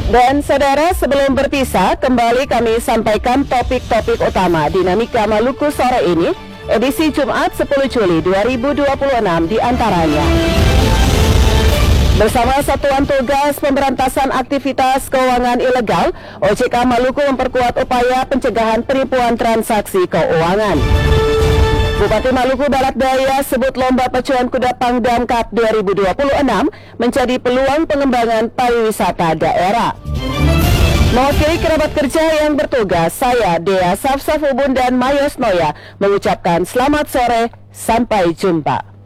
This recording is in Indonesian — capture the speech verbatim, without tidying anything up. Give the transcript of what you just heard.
Dan saudara, sebelum berpisah, kembali kami sampaikan topik-topik utama Dinamika Maluku sore ini, edisi Jumat sepuluh Juli dua ribu dua puluh enam di antaranya. Bersama Satuan Tugas Pemberantasan Aktivitas Keuangan Ilegal, O J K Maluku memperkuat upaya pencegahan penipuan transaksi keuangan. Bupati Maluku Barat Daya sebut Lomba Pacuan Kuda Pangdam Cup dua ribu dua puluh enam menjadi peluang pengembangan pariwisata daerah. Mewakili kerabat kerja yang bertugas, saya Dea Safsafubun dan Mayos Noya mengucapkan selamat sore, sampai jumpa.